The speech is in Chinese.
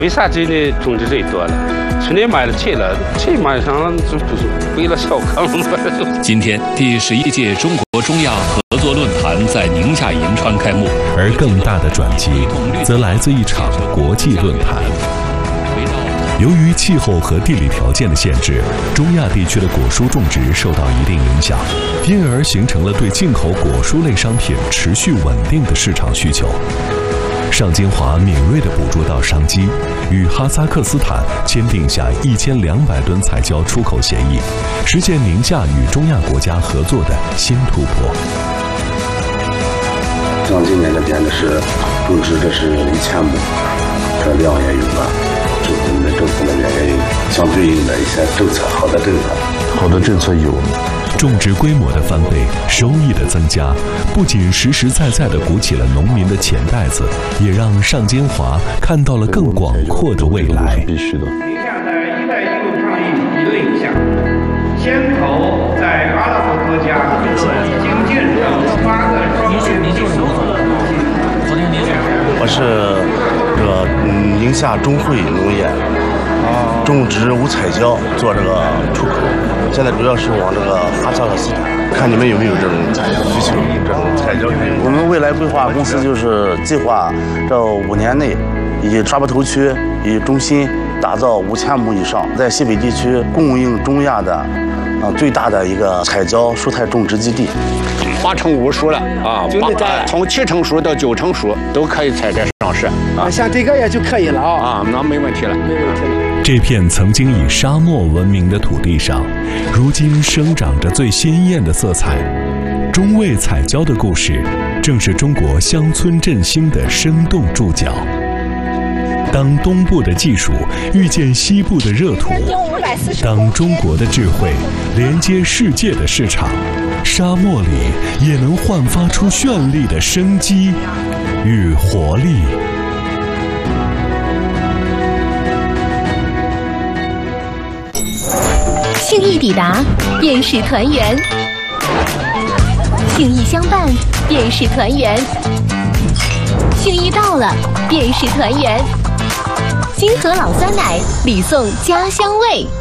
为啥这里种的最多了？去年买了菜了，菜马上就是为了小康嘛。 今天第11届中国中亚合作论坛在宁夏银川开幕， 而更大的转机则来自一场国际论坛。由于气候和地理条件的限制，中亚地区的果蔬种植受到一定影响，因而形成了对进口果蔬类商品持续稳定的市场需求。上金华敏锐地捕捉到商机，与哈萨克斯坦签订下1200吨彩椒出口协议，实现宁夏与中亚国家合作的新突破。 像今年这边的是种植，这是1000亩，这量也有了。政府那边也有相对应的一些政策，好的政策有。 种植规模的翻倍，收益的增加，不仅实实在在地鼓起了农民的钱袋子，也让上金华看到了更广阔的未来。 宁夏在“一带一路”倡议理论下，先头在阿拉伯国家已经建设8个双边进出口。 我是宁夏中汇农业种植无彩椒做这个出口，现在主要是往这个哈萨克斯坦，看你们有没有这种需求，这种彩椒。我们未来规划公司就是计划这5年内以沙坡头区以中心打造5000亩以上，在西北地区供应中亚的最大的一个彩椒蔬菜种植基地。 8成5熟了啊，从7成熟到9成熟都可以采摘上市啊， 像这个也就可以了啊， 那没问题了，没问题了。 这片曾经以沙漠闻名的土地上，如今生长着最鲜艳的色彩。中卫彩椒的故事，正是中国乡村振兴的生动注脚。当东部的技术遇见西部的热土，当中国的智慧连接世界的市场，沙漠里也能焕发出绚丽的生机与活力。 庆意抵达，便是团圆；庆意相伴，便是团圆；庆意到了，便是团圆。金河老酸奶，礼送家乡味。